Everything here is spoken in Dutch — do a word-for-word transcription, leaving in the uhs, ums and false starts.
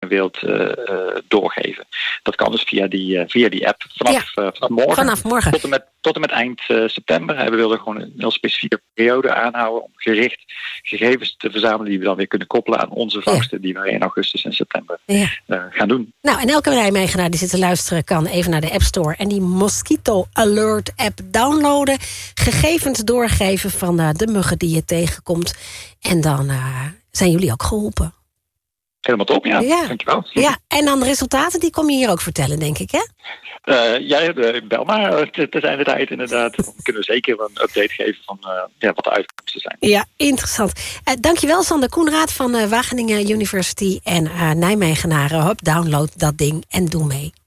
wilt uh, uh, doorgeven. Dat kan dus via die, uh, via die app vanaf, ja. uh, vanaf morgen. Vanaf morgen. Tot en met, tot en met eind uh, september. En we willen gewoon een heel specifieke periode aanhouden om gericht gegevens te verzamelen die we dan weer kunnen koppelen aan onze vangsten ja. die we in augustus en september ja. uh, gaan doen. Nou, en elke rijmegenaar die zit te luisteren kan even naar de App Store en die Mosquito Alert app downloaden. Gegevens doorgeven van uh, de muggen die je tegenkomt. En dan uh, zijn jullie ook geholpen. Helemaal top, ja. ja. Dankjewel. Ja, en dan de resultaten, die kom je hier ook vertellen, denk ik, hè? Uh, jij, uh, bel maar te, te zijn de tijd, inderdaad. Dan kunnen we zeker een update geven van uh, ja, wat de uitkomsten zijn. Ja, interessant. Uh, dankjewel, Sander Koenraad van uh, Wageningen University en uh, Nijmegenaren. Hop, download dat ding en doe mee.